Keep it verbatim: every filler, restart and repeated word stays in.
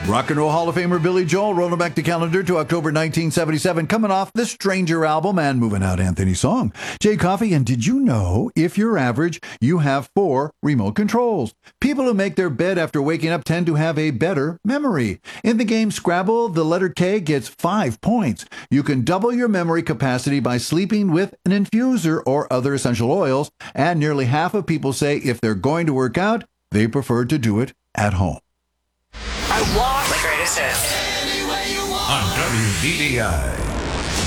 Rock and Roll Hall of Famer Billy Joel rolling back the calendar to October nineteen seventy-seven, coming off the Stranger album and moving out Anthony's song. Jay Coffey, and did you know if you're average, you have four remote controls? People who make their bed after waking up tend to have a better memory. In the game Scrabble, the letter K gets five points. You can double your memory capacity by sleeping with an infuser or other essential oils, and nearly half of people say if they're going to work out, they prefer to do it at home. I want the greatest hits. On W D D I.